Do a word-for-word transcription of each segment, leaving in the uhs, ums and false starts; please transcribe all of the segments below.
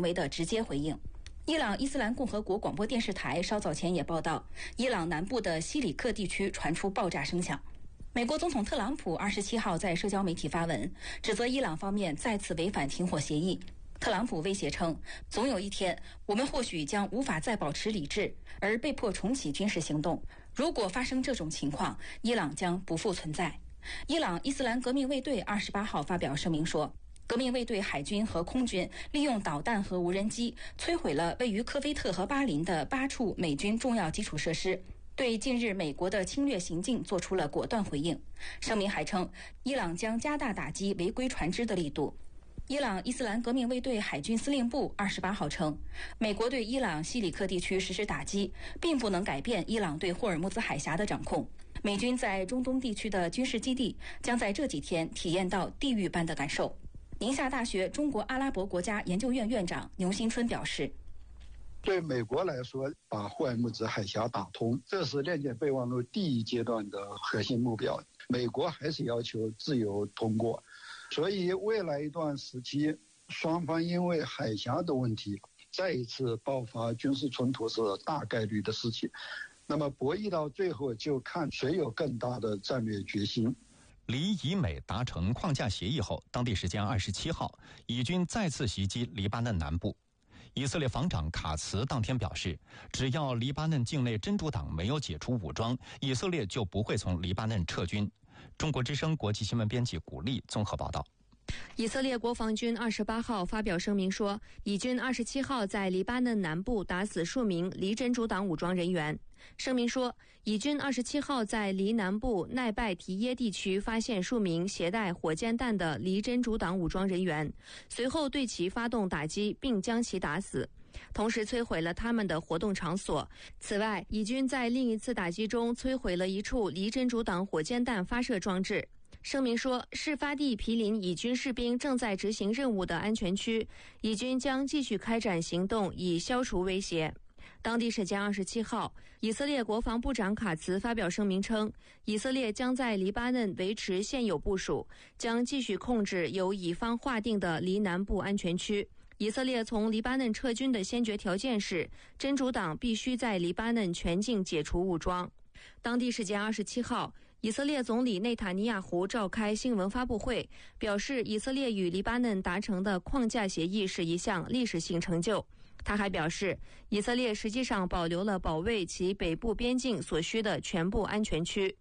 为的直接回应。伊朗伊斯兰共和国广播电视台稍早前也报道，伊朗南部的西里克地区传出爆炸声响。美国总统特朗普二十七号在社交媒体发文，指责伊朗方面再次违反停火协议。特朗普威胁称，总有一天我们或许将无法再保持理智，而被迫重启军事行动。如果发生这种情况，伊朗将不复存在。伊朗伊斯兰革命卫队二十八号发表声明说，革命卫队海军和空军利用导弹和无人机摧毁了位于科威特和巴林的八处美军重要基础设施，对近日美国的侵略行径做出了果断回应。声明还称，伊朗将加大打击违规船只的力度。伊朗伊斯兰革命卫队海军司令部二十八号称，美国对伊朗西里克地区实施打击，并不能改变伊朗对霍尔木兹海峡的掌控。美军在中东地区的军事基地将在这几天体验到地狱般的感受。宁夏大学中国阿拉伯国家研究院院长牛新春表示， 对美国来说，把霍尔木兹海峡打通，这是链接备忘录第一阶段的核心目标。美国还是要求自由通过，所以未来一段时期，双方因为海峡的问题再一次爆发军事冲突是大概率的事情。那么博弈到最后，就看谁有更大的战略决心。 离以美达成框架协议后，当地时间二十七号，以军再次袭击黎巴嫩南部。以色列防长卡茨当天表示，只要黎巴嫩境内真主党没有解除武装，以色列就不会从黎巴嫩撤军。中国之声国际新闻编辑古丽综合报道。 以色列国防军二十八号发表声明说，以军二十七号在黎巴嫩南部打死数名黎真主党武装人员。声明说，以军二十七号在黎南部奈拜提耶地区发现数名携带火箭弹的黎真主党武装人员，随后对其发动打击，并将其打死，同时摧毁了他们的活动场所。此外，以军在另一次打击中摧毁了一处黎真主党火箭弹发射装置。声明说，事发地毗邻以军士兵正在执行任务的安全区，以军将继续开展行动以消除威胁。当地时间二十七号，以色列国防部长卡茨发表声明称，以色列将在黎巴嫩维持现有部署，将继续控制由以方划定的黎南部安全区。以色列从黎巴嫩撤军的先决条件是，真主党必须在黎巴嫩全境解除武装。当地时间二十七号，以色列总理内塔尼亚胡召开新闻发布会，表示以色列与黎巴嫩达成的框架协议是一项历史性成就。他还表示，以色列实际上保留了保卫其北部边境所需的全部安全区。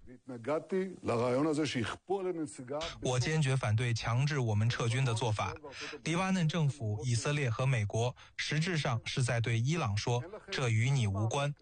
我坚决反对强制我们撤军的做法。黎巴嫩政府、以色列和美国实质上是在对伊朗说，这与你无关。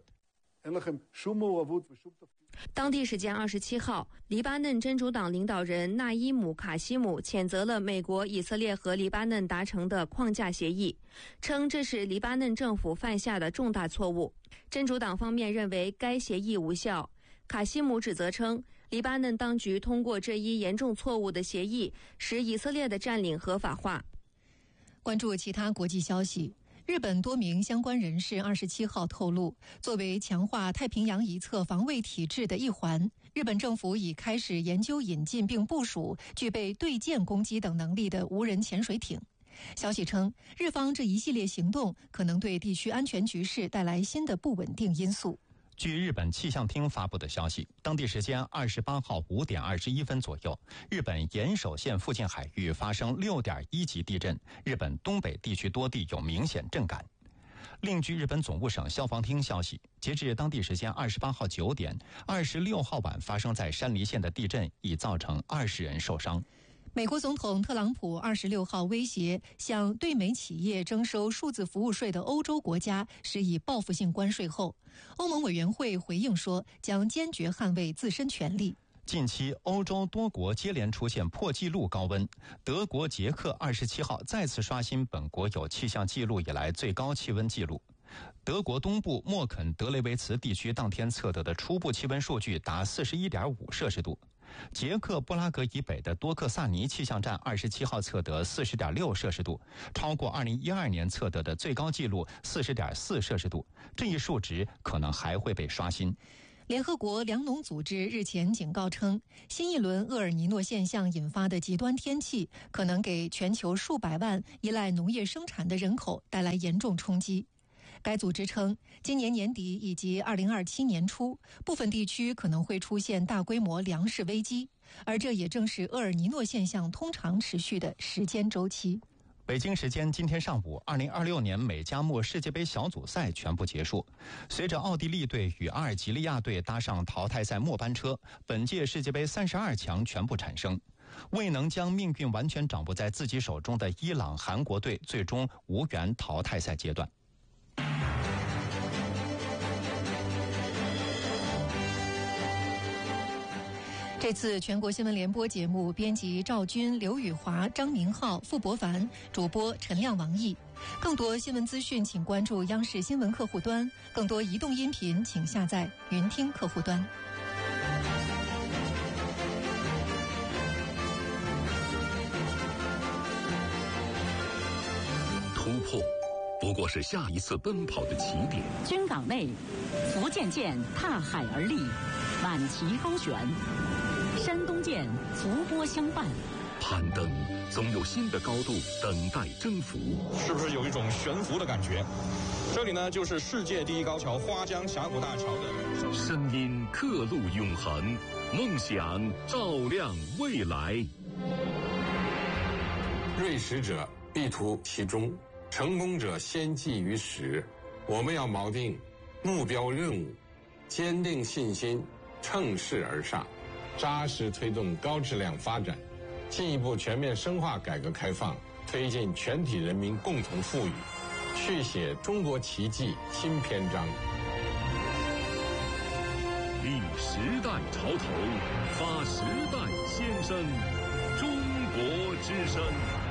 当地时间二十七号，黎巴嫩真主党领导人纳伊姆·卡西姆谴责了美国、以色列和黎巴嫩达成的框架协议，称这是黎巴嫩政府犯下的重大错误。真主党方面认为该协议无效。卡西姆指责称，黎巴嫩当局通过这一严重错误的协议，使以色列的占领合法化。 关注其他国际消息。日本多名相关人士二十七号透露，作为强化太平洋一侧防卫体制的一环，日本政府已开始研究引进并部署具备对舰攻击等能力的无人潜水艇。消息称，日方这一系列行动可能对地区安全局势带来新的不稳定因素。 据日本气象厅发布的消息，当地时间二十八号五点二十一分左右，日本岩手县附近海域发生六点一级地震，日本东北地区多地有明显震感。另据日本总务省消防厅消息，截至当地时间二十八号九点，二十六号晚发生在山梨县的地震已造成二十人受伤。 美国总统特朗普二十六号威胁向对美企业征收数字服务税的欧洲国家施以报复性关税后，欧盟委员会回应说将坚决捍卫自身权利。 近期欧洲多国接连出现破纪录高温，德国捷克二十七号再次刷新本国有气象记录以来最高气温纪录。德国东部默肯德雷维茨地区当天测得的初步气温数据达 四十一点五摄氏度。捷克布拉格以北的多克萨尼气象站二十七号测得 四十点六摄氏度，超过二零一二年测得的最高纪录 四十点四摄氏度，这一数值可能还会被刷新。 联合国粮农组织日前警告称，新一轮厄尔尼诺现象引发的极端天气可能给全球数百万依赖农业生产的人口带来严重冲击。该组织称，今年年底以及二零二七年初，部分地区可能会出现大规模粮食危机，而这也正是厄尔尼诺现象通常持续的时间周期。 北京时间今天上午，二零二六年美加墨世界杯小组赛全部结束。随着奥地利队与阿尔及利亚队搭上淘汰赛末班车，本届世界杯三十二强全部产生。未能将命运完全掌握在自己手中的伊朗、韩国队最终无缘淘汰赛阶段。 这次全国新闻联播节目，编辑赵军、刘宇华、张明浩、傅博凡，主播陈亮、王毅。更多新闻资讯，请关注央视新闻客户端；更多移动音频，请下载云听客户端。 突破不过是下一次奔跑的起点。 军港内，福建舰踏海而立，挽旗高悬；山东舰伏波相伴。 攀登总有新的高度等待征服， 是不是有一种悬浮的感觉？这里呢，就是世界第一高桥花江峡谷大桥的声音刻录永恒，梦想照亮未来。 锐识者必图其中，成功者先记于始。我们要锚定目标任务，坚定信心，乘势而上，扎实推动高质量发展，进一步全面深化改革开放，推进全体人民共同富裕，续写中国奇迹新篇章。 立时代潮头，发时代先声，中国之声。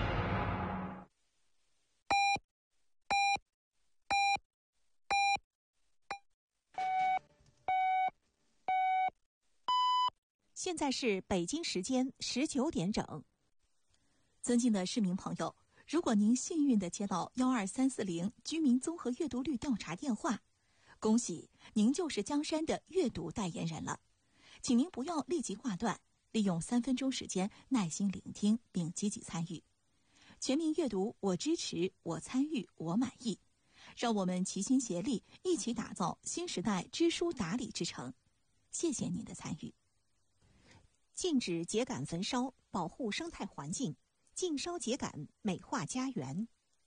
现在是北京时间十九点整。尊敬的市民朋友，如果您幸运地接到幺二三四零居民综合阅读率调查电话，恭喜您就是江山的阅读代言人了。请您不要立即挂断，利用三分钟时间耐心聆听并积极参与。全民阅读，我支持，我参与，我满意。让我们齐心协力，一起打造新时代知书达理之城。谢谢您的参与。禁止秸秆焚烧，保护生态环境；禁烧秸秆，美化家园。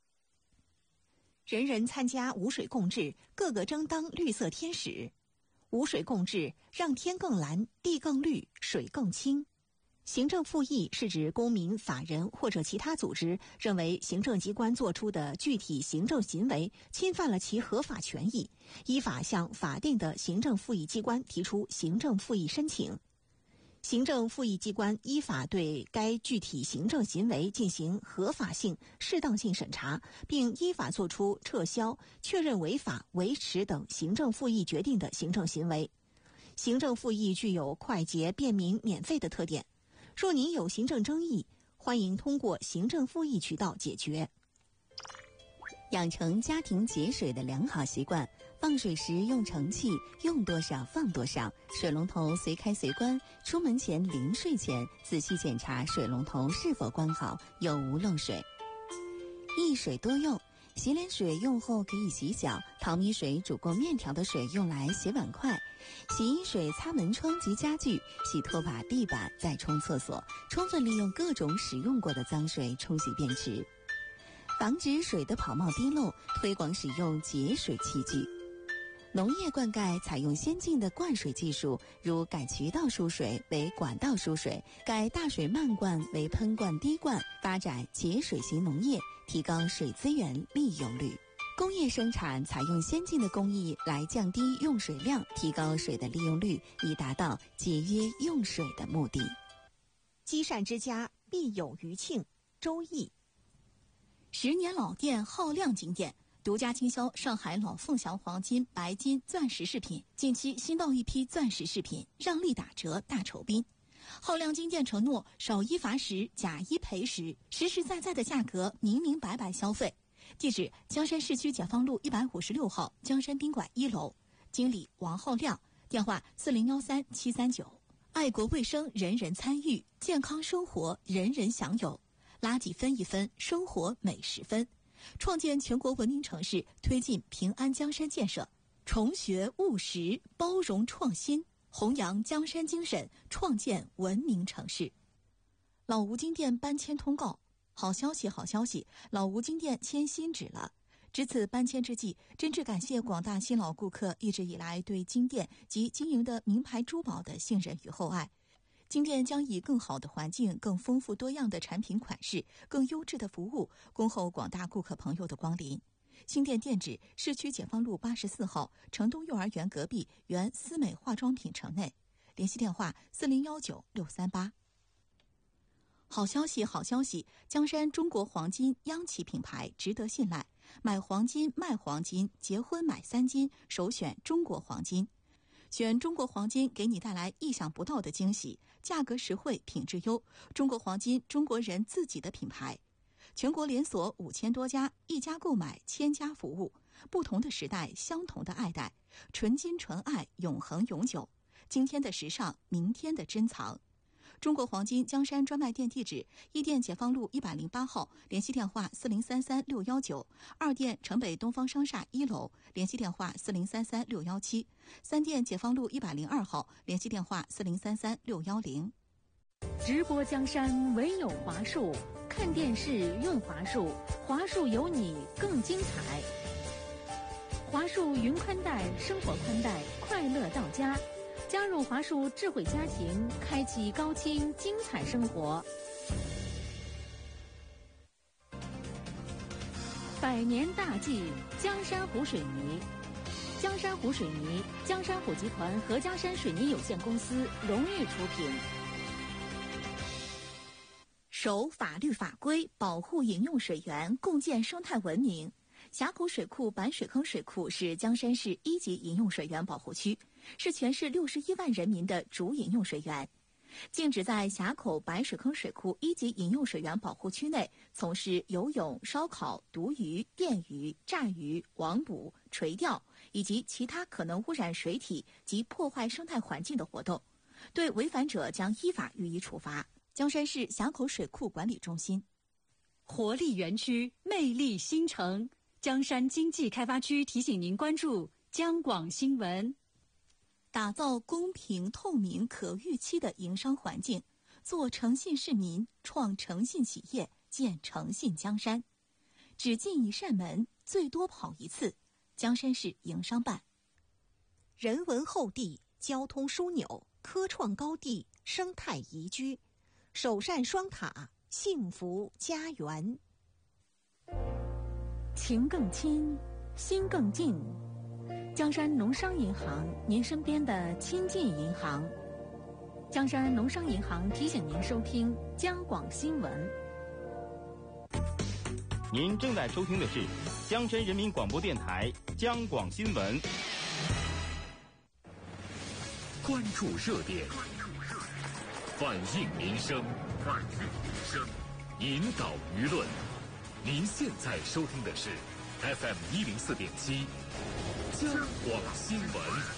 人人参加无水共治，个个争当绿色天使。无水共治，让天更蓝，地更绿，水更清。行政复议是指公民、法人或者其他组织认为行政机关作出的具体行政行为侵犯了其合法权益，依法向法定的行政复议机关提出行政复议申请。行政复议机关依法对该具体行政行为进行合法性、适当性审查，并依法作出撤销、确认违法、维持等行政复议决定的行政行为。行政复议具有快捷、便民、免费的特点。若您有行政争议，欢迎通过行政复议渠道解决。养成家庭节水的良好习惯。放水时用盛器，用多少放多少，水龙头随开随关，出门前临睡前仔细检查水龙头是否关好，有无漏水。一水多用，洗脸水用后可以洗脚，淘米水煮过面条的水用来洗碗筷，洗衣水擦门窗及家具，洗拖把、地板，再冲厕所，充分利用各种使用过的脏水冲洗便池。防止水的跑冒滴漏，推广使用节水器具。农业灌溉采用先进的灌水技术，如改渠道输水为管道输水，改大水漫灌为喷灌滴灌，发展节水型农业，提高水资源利用率。工业生产采用先进的工艺来降低用水量，提高水的利用率，以达到节约用水的目的。积善之家必有余庆。周易。十年老店浩亮金店独家经销上海老凤祥黄金、白金、钻石饰品，近期新到一批钻石饰品，让利打折大酬宾。浩亮金店承诺少一罚十，假一赔十，实实在在的价格，明明白白消费。地址：江山市区解放路一百五十六号江山宾馆一楼，经理王浩亮。 电话四零幺三七三九。爱国卫生人人参与，健康生活人人享有。垃圾分一分，生活每十分。创建全国文明城市，推进平安江山建设，重学务实，包容创新，弘扬江山精神，创建文明城市。老吴金店搬迁通告，好消息好消息，老吴金店迁新址了。值此搬迁之际，真挚感谢广大新老顾客一直以来对金店及经营的名牌珠宝的信任与厚爱。金店将以更好的环境、更丰富多样的产品款式、更优质的服务，恭候广大顾客朋友的光临。新店店址：市区解放路八十四号城东幼儿园隔壁原思美化妆品城内。联系电话：四零幺九六三八。好消息，好消息！江山中国黄金央企品牌，值得信赖。买黄金、卖黄金，结婚买三金，首选中国黄金。选中国黄金，给你带来意想不到的惊喜，价格实惠，品质优。中国黄金，中国人自己的品牌。全国连锁五千多家，一家购买千家服务。不同的时代，相同的爱戴，纯金纯爱，永恒永久。今天的时尚，明天的珍藏。中国黄金江山专卖店地址：一店解放路一百零八号，联系电话四零三三六幺九；二店城北东方商厦一楼，联系电话四零三三六幺七；三店解放路一百零二号，联系电话四零三三六幺零。 直播江山唯有华数，看电视用华数，华数有你更精彩。华数云宽带，生活宽带，快乐到家。加入华数智慧家庭，开启高清精彩生活。百年大计，江山湖水泥。江山湖水泥，江山湖集团和江山水泥有限公司荣誉出品。 守法律法规，保护饮用水源，共建生态文明。峡口水库板水坑水库是江山市一级饮用水源保护区，是全市六十一万人民的主饮用水源。禁止在峡口板水坑水库一级饮用水源保护区内从事游泳、烧烤、毒鱼、电鱼、炸鱼、网捕、垂钓以及其他可能污染水体及破坏生态环境的活动，对违反者将依法予以处罚。江山市峡口水库管理中心。 活力园区，魅力新城。江山经济开发区提醒您关注江广新闻。 打造公平、透明、可预期的营商环境，做诚信市民，创诚信企业，建诚信江山。只进一扇门，最多跑一次。江山市营商办。 人文厚地，交通枢纽，科创高地，生态宜居，首善双塔，幸福家园。 情更亲，心更近。江山农商银行，您身边的亲近银行。江山农商银行提醒您收听江广新闻。 您正在收听的是江山人民广播电台江广新闻。 关注热点，反映民生，反映民生，引导舆论。您现在收听的是 F M 一零四点七江广新闻。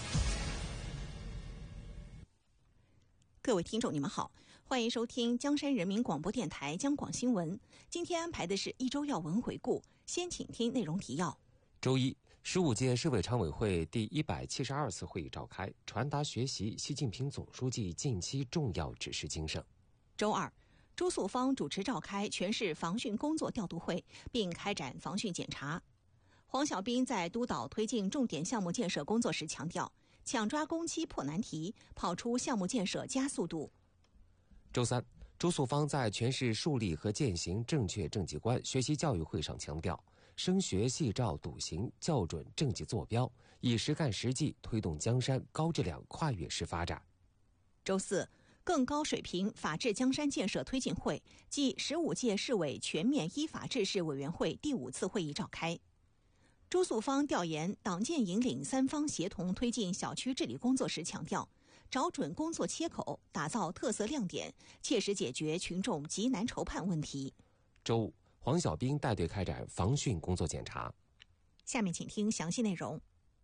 各位听众，你们好，欢迎收听江山人民广播电台江广新闻。今天安排的是一周要闻回顾，先请听内容提要。 周一，十五届市委常委会第一百七十二次会议召开，传达学习习近平总书记近期重要指示精神。 周二，朱素芳主持召开全市防汛工作调度会，并开展防汛检查。黄晓斌在督导推进重点项目建设工作时强调，抢抓工期破难题，跑出项目建设加速度。 周三，朱素芳在全市树立和践行正确政绩观学习教育会上强调，升学细照笃行，校准政绩坐标，以实干实际推动江山高质量跨越式发展。 周四，更高水平法治江山建设推进会暨十五届市委全面依法治市委员会第五次会议召开。朱素芳调研党建引领三方协同推进小区治理工作时强调，找准工作切口，打造特色亮点，切实解决群众急难愁盼问题。 周五，黄晓斌带队开展防汛工作检查。 下面请听详细内容。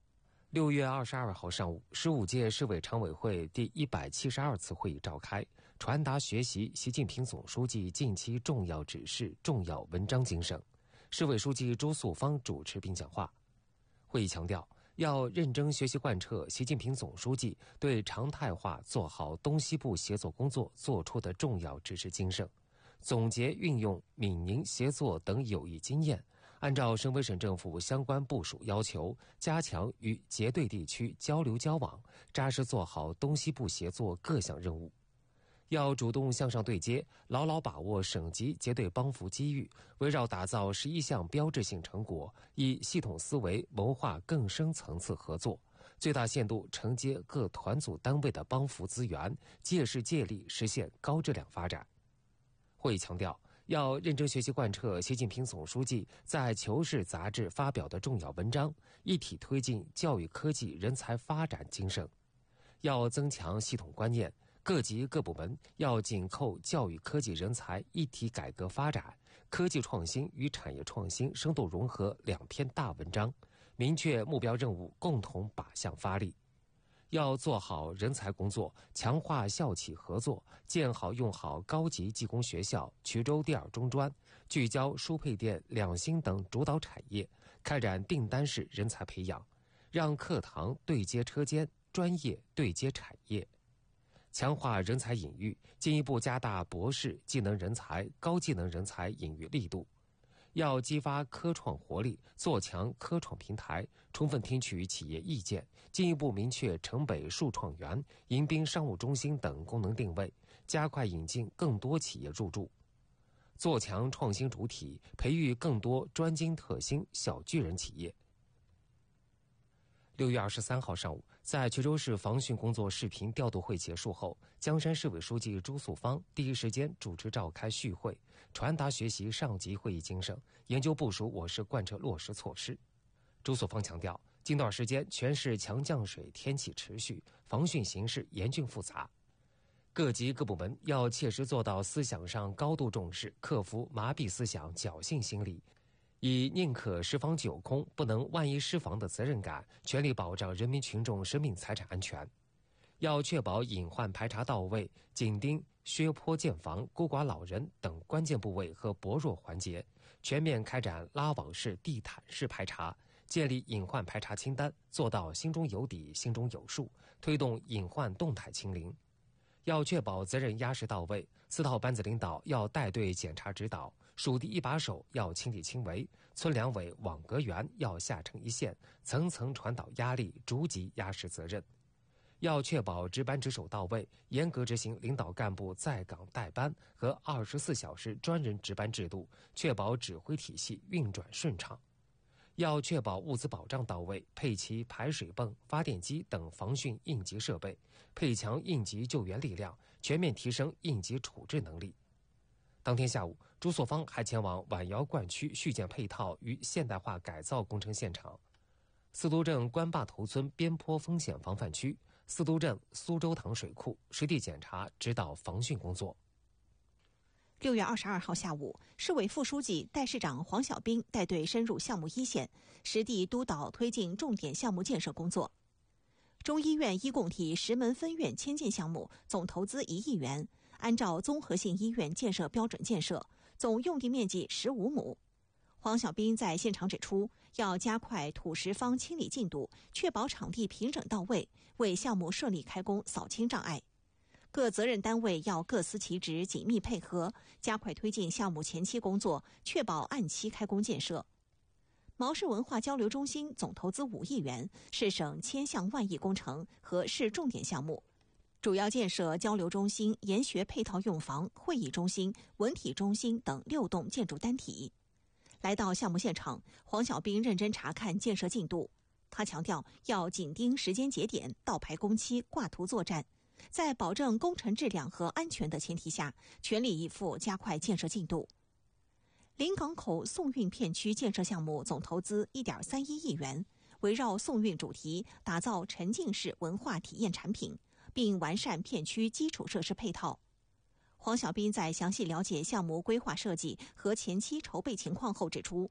六月二十二号上午，十五届市委常委会第一百七十二次会议召开，传达学习习近平总书记近期重要指示、重要文章精神。市委书记朱素方主持并讲话。会议强调，要认真学习贯彻习近平总书记对常态化做好东西部协作工作作出的重要指示精神，总结运用闽宁协作等有益经验，按照省委省政府相关部署要求，加强与结对地区交流交往，扎实做好东西部协作各项任务。要主动向上对接，牢牢把握省级结对帮扶机遇，围绕打造十一项标志性成果，以系统思维谋划更深层次合作，最大限度承接各团组单位的帮扶资源，借势借力实现高质量发展。会议强调，要认真学习贯彻习近平总书记在《求是》杂志发表的重要文章，一体推进教育科技人才发展精神。要增强系统观念，各级各部门要紧扣教育科技人才一体改革发展、科技创新与产业创新深度融合两篇大文章，明确目标任务，共同靶向发力。要做好人才工作，强化校企合作，建好用好高级技工学校、衢州第二中专，聚焦输配电、两星等主导产业，开展订单式人才培养，让课堂对接车间，专业对接产业。强化人才引育，进一步加大博士、技能人才、高技能人才引育力度。要激发科创活力，做强科创平台，充分听取企业意见，进一步明确城北数创园、迎宾商务中心等功能定位，加快引进更多企业入驻。做强创新主体，培育更多专精特新小巨人企业。六月二十三号上午，在衢州市防汛工作视频调度会结束后，江山市委书记朱素方第一时间主持召开续会，传达学习上级会议精神，研究部署我市贯彻落实措施。朱素方强调，近段时间全市强降水天气持续，防汛形势严峻复杂，各级各部门要切实做到思想上高度重视，克服麻痹思想、侥幸心理，以宁可十防九空，不能万一失防的责任感，全力保障人民群众生命财产安全。要确保隐患排查到位，紧盯薛坡建房、孤寡老人等关键部位和薄弱环节，全面开展拉网式、地毯式排查，建立隐患排查清单，做到心中有底、心中有数，推动隐患动态清零。要确保责任压实到位，四套班子领导要带队检查指导，属地一把手要亲力亲为，村两委网格员要下沉一线，层层传导压力，逐级压实责任。要确保值班值守到位，严格执行领导干部在岗带班和二十四小时专人值班制度，确保指挥体系运转顺畅。要确保物资保障到位，配齐排水泵、发电机等防汛应急设备，配强应急救援力量，全面提升应急处置能力。当天下午，朱素方还前往晚瑶灌区续建配套与现代化改造工程现场，司都镇关坝头村边坡风险防范区、司都镇苏州塘水库实地检查指导防汛工作。 六月二十二号下午，市委副书记、代市长黄小兵带队深入项目一线，实地督导推进重点项目建设工作。中医院一共体石门分院迁建项目总投资一亿元，按照综合性医院建设标准建设，总用地面积十五亩。黄小兵在现场指出，要加快土石方清理进度，确保场地平整到位，为项目顺利开工扫清障碍。各责任单位要各司其职，紧密配合，加快推进项目前期工作，确保按期开工建设。毛氏文化交流中心总投资五亿元，是省千项万亿工程和市重点项目，主要建设交流中心、研学配套用房、会议中心、文体中心等六栋建筑单体。来到项目现场，黄小兵认真查看建设进度。他强调，要紧盯时间节点，倒排工期，挂图作战，在保证工程质量和安全的前提下，全力以赴加快建设进度。临港口送运片区建设项目总投资 一点三一亿元，围绕送运主题，打造沉浸式文化体验产品，并完善片区基础设施配套。黄小兵在详细了解项目规划设计和前期筹备情况后指出，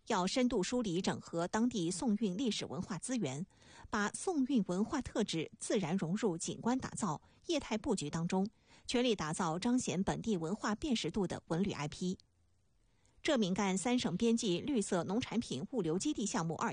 要深度梳理整合当地宋韵历史文化资源，把宋韵文化特质自然融入景观打造、业态布局当中，全力打造彰显本地文化辨识度的文旅 I P。浙闽赣三省边际绿色农产品物流基地项目二